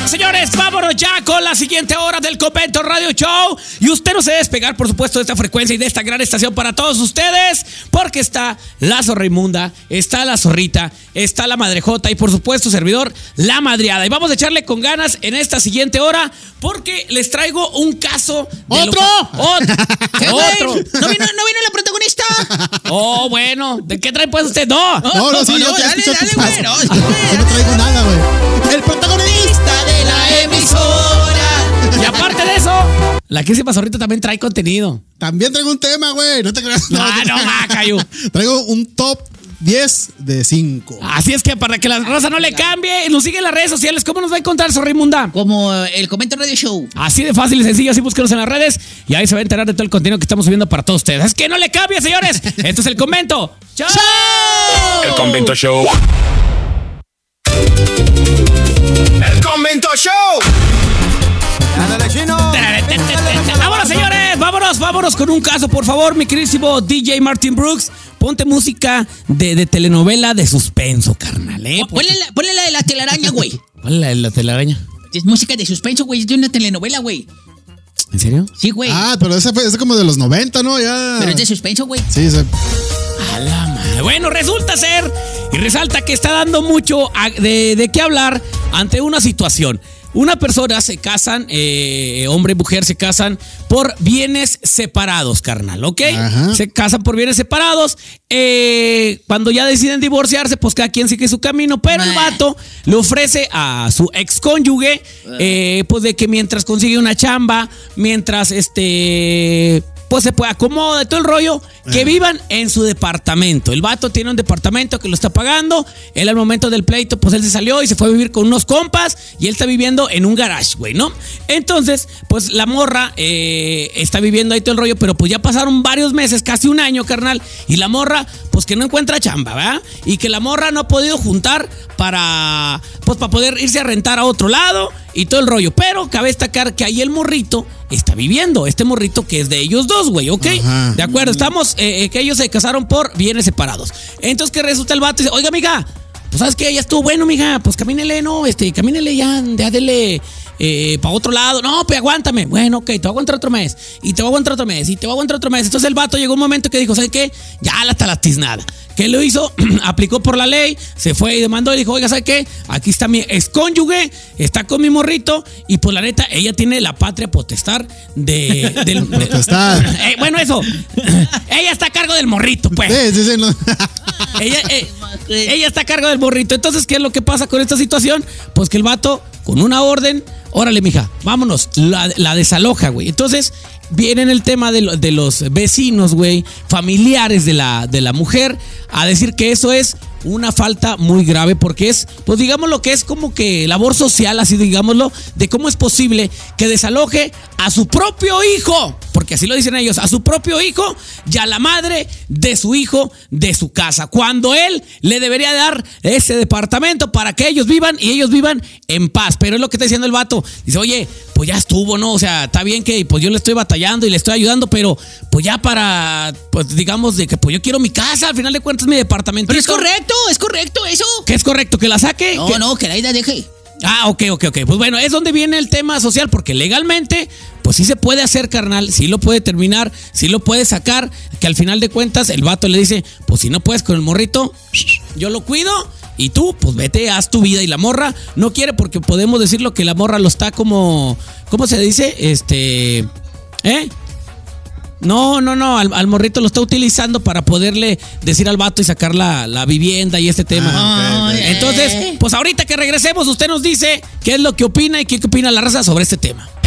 Señores, vámonos ya con la siguiente hora del Convento Radio Show. Y usted no se debe despegar, por supuesto, de esta frecuencia y de esta gran estación para todos ustedes, porque está la zorra inmunda, está la zorrita, está la madrejota y, por supuesto, servidor, la madreada. Y vamos a echarle con ganas en esta siguiente hora, porque les traigo un caso. ¿Otro? Otro. ¿No vino la protagonista? Oh, bueno. ¿De qué trae pues usted? No, sí, yo dale, güey. no, Yo no traigo nada, güey. El protagonista de la emisora. Y aparte de eso, la quísima zorrita también trae contenido. También traigo un tema, güey. No te creas. No, Cayo. Traigo un top 10 de 5. Así es que para que la raza no le cambie, nos sigue en las redes sociales. ¿Cómo nos va a encontrar, zorra inmunda? Como el Convento Radio Show. Así de fácil y sencillo, así búsquenos en las redes y ahí se va a enterar de todo el contenido que estamos subiendo para todos ustedes. Es que no le cambie, señores. Esto es el Convento Show. El Convento Show. El Convento Show. Vámonos, señores, vámonos con un caso, por favor, mi queridísimo DJ Martin Brooks. Ponte música de telenovela de suspenso, carnal, Ponle la de la telaraña, güey. ¿Cuál es la de la telaraña? Es música de suspenso, güey. Es de una telenovela, güey. ¿En serio? Sí, güey. Ah, pero ese es como de los 90, ¿no? Ya. Pero es de suspenso, güey. Sí, sí. A la madre. Bueno, resulta ser y resalta que está dando mucho de qué hablar ante una situación. Una persona se casan, hombre y mujer se casan por bienes separados, carnal, ¿ok? Ajá. Se casan por bienes separados. Cuando ya deciden divorciarse, pues cada quien sigue su camino. Pero el vato le ofrece a su excónyuge, pues de que mientras consigue una chamba, mientras pues se puede acomodar todo el rollo, que vivan en su departamento. El vato tiene un departamento que lo está pagando. Él al momento del pleito, pues él se salió y se fue a vivir con unos compas y él está viviendo en un garage, güey, ¿no? Entonces, pues la morra está viviendo ahí todo el rollo, pero pues ya pasaron varios meses, casi un año, carnal, y la morra, pues que no encuentra chamba, ¿verdad? Y que la morra no ha podido juntar para poder irse a rentar a otro lado y todo el rollo. Pero cabe destacar que ahí el morrito está viviendo, este morrito que es de ellos dos, güey, ¿ok? Ajá. De acuerdo, estamos, que ellos se casaron por bienes separados. Entonces, ¿qué resulta el vato? Dice, oiga, amiga, pues ¿sabes qué? Ya estuvo bueno, mija, pues camínele, ¿no? Camínele ya dele para otro lado. No, pues aguántame. Bueno, ok, te voy a aguantar otro mes. Y te voy a aguantar otro mes. Y te voy a aguantar otro mes. Entonces el vato llegó un momento que dijo, ¿sabes qué? Ya hasta la tiznada. ¿Qué lo hizo? Aplicó por la ley, se fue y demandó y dijo, oiga, ¿sabe qué? Aquí está mi excónyuge, está con mi morrito y pues la neta, ella tiene la patria potestad Potestad. bueno, eso. Ella está a cargo del morrito, pues. Sí, no. Ella está a cargo del morrito. Entonces, ¿qué es lo que pasa con esta situación? Pues que el vato, con una orden, órale, mija, vámonos, la desaloja, güey. Entonces, viene el tema de los vecinos, güey, familiares de la mujer, a decir que eso es una falta muy grave porque es, pues digamos lo que es como que labor social, así digámoslo, de cómo es posible que desaloje a su propio hijo, porque así lo dicen ellos, a su propio hijo y a la madre de su hijo de su casa, cuando él le debería dar ese departamento para que ellos vivan y ellos vivan en paz. Pero es lo que está diciendo el vato, dice, oye, pues ya estuvo, ¿no? O sea, está bien que pues yo le estoy batallando y le estoy ayudando, pero pues ya para, pues digamos, de que pues yo quiero mi casa, al final de cuentas mi departamento. Pero es correcto eso. ¿Qué es correcto? ¿Que la saque? No, que la ida deje. Ah, ok. Pues bueno, es donde viene el tema social, porque legalmente, pues sí se puede hacer, carnal, sí lo puede terminar, sí lo puede sacar, que al final de cuentas el vato le dice, pues si no puedes con el morrito, yo lo cuido y tú, pues vete, haz tu vida. Y la morra no quiere porque podemos decirlo que la morra lo está como, ¿cómo se dice? No, al morrito lo está utilizando para poderle decir al vato y sacar la vivienda y este tema. Okay. Entonces, pues ahorita que regresemos, usted nos dice qué es lo que opina y qué opina la raza sobre este tema.